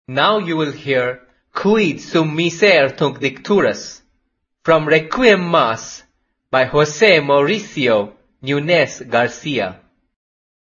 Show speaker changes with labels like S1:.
S1: Now you will hear Quid sum miser tunc dicturus from Requiem Mass by Jose Mauricio Nunes Garcia.